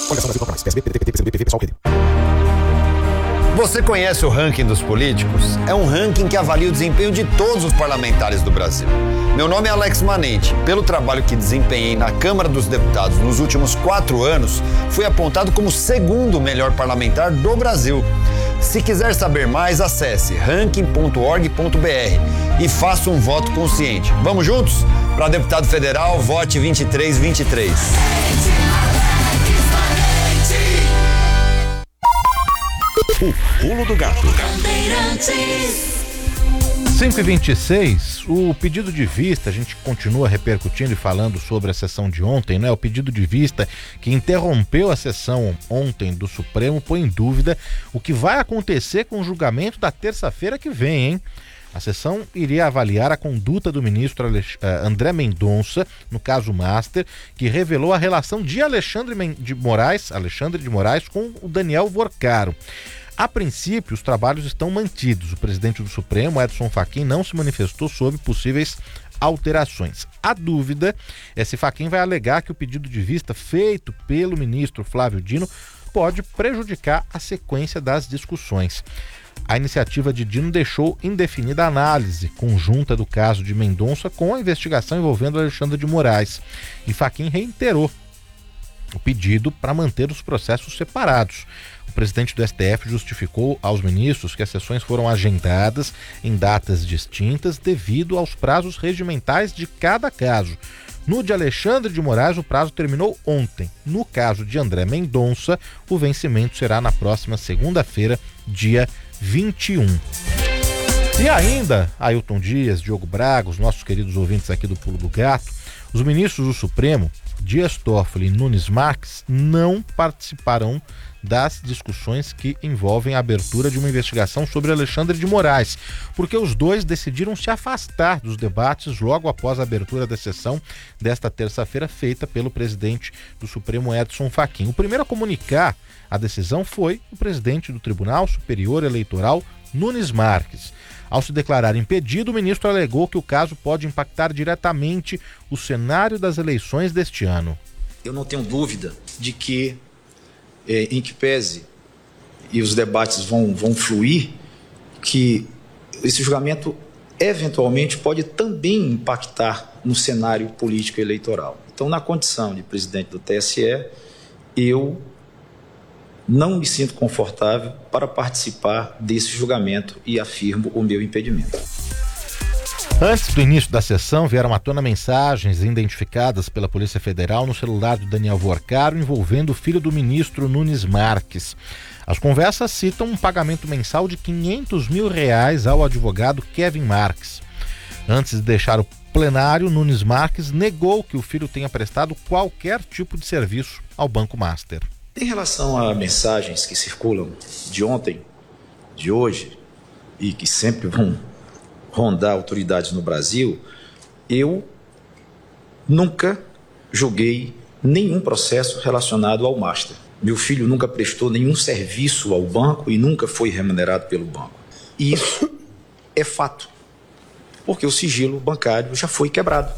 Você conhece o ranking dos políticos? É um ranking que avalia o desempenho de todos os parlamentares do Brasil. Meu nome é Alex Manente. Pelo trabalho que desempenhei na Câmara dos Deputados nos últimos 4 anos, fui apontado como o segundo melhor parlamentar do Brasil. Se quiser saber mais, acesse ranking.org.br e faça um voto consciente. Vamos juntos? Para deputado federal, vote 2323. O pulo do gato. 5h26, o pedido de vista, a gente continua repercutindo e falando sobre a sessão de ontem, né? O pedido de vista que interrompeu a sessão ontem do Supremo põe em dúvida o que vai acontecer com o julgamento da terça-feira que vem, hein? A sessão iria avaliar a conduta do ministro André Mendonça, no caso Master, que revelou a relação de Alexandre de Moraes com o Daniel Worcaro. A princípio, os trabalhos estão mantidos. O presidente do Supremo, Edson Fachin, não se manifestou sobre possíveis alterações. A dúvida é se Fachin vai alegar que o pedido de vista feito pelo ministro Flávio Dino pode prejudicar a sequência das discussões. A iniciativa de Dino deixou indefinida a análise conjunta do caso de Mendonça com a investigação envolvendo Alexandre de Moraes. E Fachin reiterou o pedido para manter os processos separados. O presidente do STF justificou aos ministros que as sessões foram agendadas em datas distintas devido aos prazos regimentais de cada caso. No de Alexandre de Moraes, o prazo terminou ontem. No caso de André Mendonça, o vencimento será na próxima segunda-feira, dia 21. E ainda, Ailton Dias, Diogo Braga, os nossos queridos ouvintes aqui do Pulo do Gato, os ministros do Supremo, Dias Toffoli e Nunes Marques, não participarão das discussões que envolvem a abertura de uma investigação sobre Alexandre de Moraes, porque os dois decidiram se afastar dos debates logo após a abertura da sessão desta terça-feira feita pelo presidente do Supremo, Edson Fachin. O primeiro a comunicar a decisão foi o presidente do Tribunal Superior Eleitoral, Nunes Marques. Ao se declarar impedido, o ministro alegou que o caso pode impactar diretamente o cenário das eleições deste ano. Eu não tenho dúvida de que, em que pese e os debates vão fluir, que esse julgamento eventualmente pode também impactar no cenário político eleitoral. Então, na condição de presidente do TSE, eu não me sinto confortável para participar desse julgamento e afirmo o meu impedimento. Antes do início da sessão, vieram à tona mensagens identificadas pela Polícia Federal no celular do Daniel Worcaro envolvendo o filho do ministro Nunes Marques. As conversas citam um pagamento mensal de R$500 mil ao advogado Kevin Marques. Antes de deixar o plenário, Nunes Marques negou que o filho tenha prestado qualquer tipo de serviço ao Banco Master. Em relação a mensagens que circulam de ontem, de hoje, e que sempre vão rondar autoridades no Brasil, eu nunca julguei nenhum processo relacionado ao Master. Meu filho nunca prestou nenhum serviço ao banco e nunca foi remunerado pelo banco. E isso é fato, porque o sigilo bancário já foi quebrado.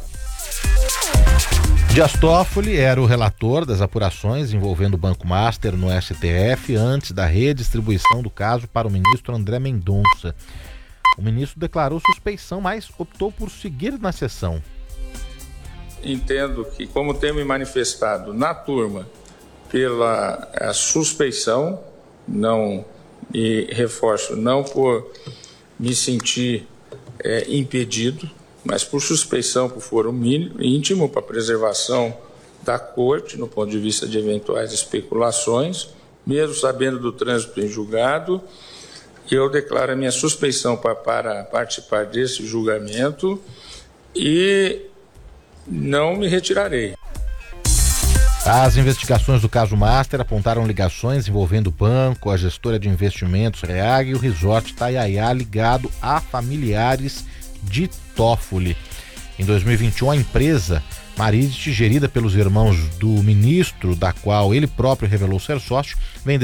Dias Toffoli era o relator das apurações envolvendo o Banco Master no STF antes da redistribuição do caso para o ministro André Mendonça. O ministro declarou suspeição, mas optou por seguir na sessão. Entendo que, como tenho me manifestado na turma pela suspeição, não, e reforço, não por me sentir impedido, mas por suspeição, por foro íntimo, para preservação da corte, no ponto de vista de eventuais especulações, mesmo sabendo do trânsito em julgado, eu declaro a minha suspeição para participar desse julgamento e não me retirarei. As investigações do caso Master apontaram ligações envolvendo o banco, a gestora de investimentos Reag e o resort Taiaiá ligado a familiares de Toffoli. Em 2021, a empresa Marizit, gerida pelos irmãos do ministro, da qual ele próprio revelou ser sócio, vendeu